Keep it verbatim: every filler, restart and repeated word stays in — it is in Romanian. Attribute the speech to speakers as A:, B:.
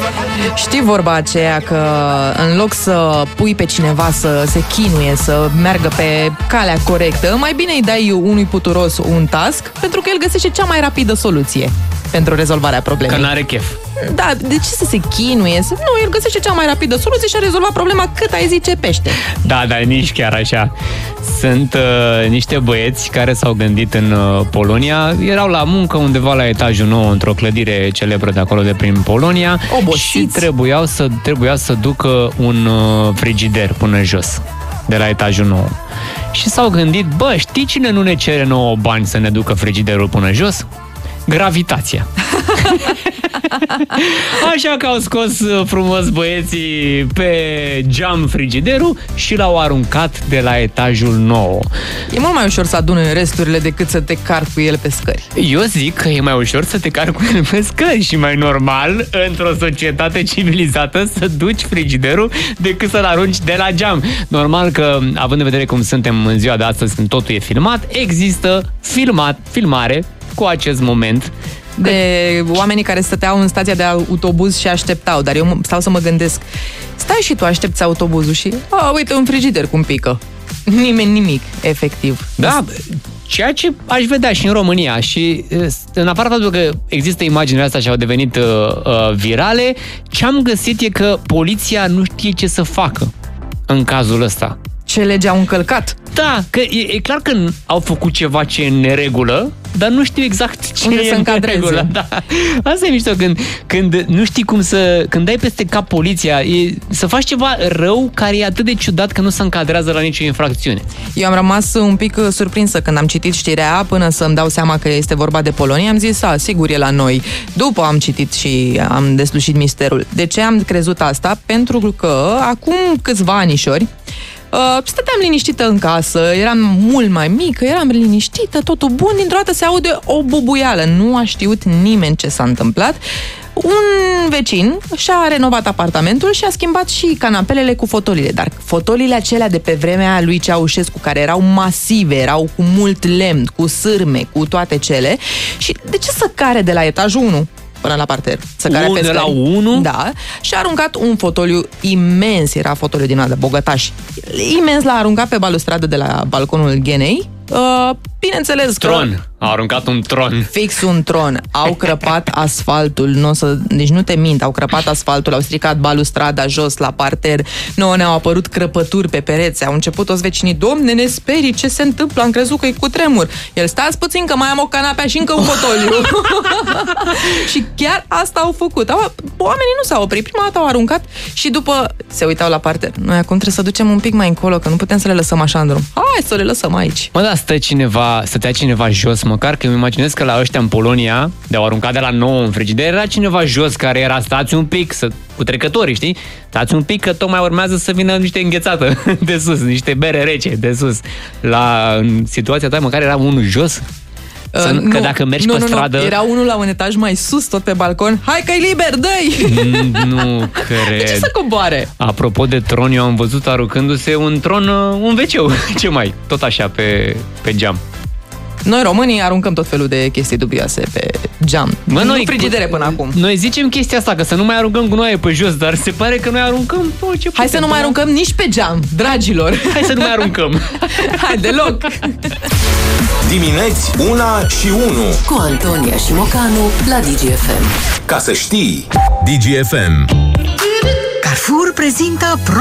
A: Știi vorba aceea că în loc să pui pe cineva să se chinuie, să meargă pe calea corectă, mai bine îi dai unui puturos un task, pentru că el găsește cea mai rapidă soluție pentru rezolvarea problemei.
B: Că n-are chef.
A: Da, de ce să se chinuie? Nu, el găsește cea mai rapidă soluție și a rezolvat problema cât ai zice pește.
B: Da, dar nici chiar așa. Sunt uh, niște băieți care s-au gândit în uh, Polonia, erau la muncă undeva la etajul nou într-o clădire celebră de acolo de prin Polonia.
A: Obosiți.
B: Și trebuiau să, trebuia să ducă un uh, frigider până jos, de la etajul nou. Și s-au gândit, bă, știi cine nu ne cere nouă bani să ne ducă frigiderul până jos? Gravitația. Așa că au scos frumos băieții pe geam frigiderul și l-au aruncat de la etajul nouă.
A: E mult mai ușor să adune resturile decât să te carci cu ele pe scări.
B: Eu zic că e mai ușor să te carci cu ele pe scări și mai normal, într-o societate civilizată, să duci frigiderul decât să-l arunci de la geam. Normal că, având în vedere cum suntem în ziua de astăzi, când totul e filmat, există filmat, filmare cu acest moment
A: de oamenii care stăteau în stația de autobuz și așteptau, dar eu stau să mă gândesc, stai și tu, aștepți autobuzul și, a, uite, un frigider cum pică. Nimeni nimic, efectiv.
B: Da, ceea ce aș vedea și în România și în afară faptul că există imaginile astea și au devenit uh, uh, virale, ce am găsit e că poliția nu știe ce să facă în cazul ăsta.
A: Ce lege au încălcat?
B: Da, că e, e clar că au făcut ceva ce e în neregulă, dar nu știu exact ce
A: unde
B: e în neregulă. Da. Asta e mișto, când, când nu știi cum să... Când dai peste cap poliția, e, să faci ceva rău care e atât de ciudat că nu se încadrează la nicio infracțiune.
A: Eu am rămas un pic surprinsă când am citit știrea, până să-mi dau seama că este vorba de Polonia. Am zis, a, sigur e la noi. După am citit și am deslușit misterul. De ce am crezut asta? Pentru că acum câțiva anișori Uh, stăteam liniștită în casă, eram mult mai mică, eram liniștită, totul bun, dintr-o dată se aude o bubuială. Nu a știut nimeni ce s-a întâmplat. Un vecin și-a renovat apartamentul și a schimbat și canapelele cu fotolile, dar fotolile acelea de pe vremea lui Ceaușescu, care erau masive, erau cu mult lemn, cu sârme, cu toate cele. Și de ce să care de la etajul unu până la parter? Să care pe
B: de la unu?
A: Da. Și a aruncat un fotoliu imens, era fotoliu din ăla de bogătași. Imens l-a aruncat pe balustradă de la balconul Ghenei. Uh, bineînțeles că...
B: Tron. A aruncat un tron.
A: Fix un tron. Au crăpat asfaltul. N-o să... Deci nu te mint, au crăpat asfaltul, au stricat balustrada jos la parter. Nouă ne-au apărut crăpături pe pereți. Au început toți vecinii, domne, ne sperii, ce se întâmplă? Am crezut că e cu tremur. El, stați puțin că mai am o canapea și încă un fotoliu. Și chiar asta au făcut. Au... Oamenii nu s-au oprit. Prima dată au aruncat și după se uitau la parter. Noi acum trebuie să ducem un pic mai încolo, că nu putem să le lăsăm așa în drum. Hai să le lăsăm aici.
B: Mă, da, stă cineva, stătea cineva jos, măcar că îmi imaginez că la ăștia în Polonia, de-au aruncat de la nouă în frigider, era cineva jos care era, stați un pic, să, cu trecătorii, știi? Stați un pic că tocmai urmează să vină niște înghețată de sus, niște bere rece de sus. La în situația ta, măcar era unul jos.
A: Uh,
B: Să,
A: nu,
B: că dacă mergi
A: nu,
B: pe
A: nu,
B: stradă...
A: Nu, era unul la un etaj mai sus, tot pe balcon. Hai că-i liber, dă-i!
B: Nu cred.
A: De ce să coboare?
B: Apropo de tron, eu am văzut aruncându-se un tron, un ve ce ce mai, tot așa, pe, pe geam.
A: Noi românii aruncăm tot felul de chestii dubioase pe geam.
B: Mă,
A: nu
B: noi,
A: frigidere până acum.
B: Noi zicem chestia asta, că să nu mai aruncăm gunoaie pe jos, dar se pare că noi aruncăm tot ce
A: Hai
B: putem,
A: să nu mai aruncăm nici pe geam, dragilor.
B: Hai să nu mai aruncăm.
A: Hai, deloc.
C: Dimineți una și unu
D: cu Antonia și Mocanu la D G F M.
C: Ca să știi. D G F M.
D: Carrefour prezintă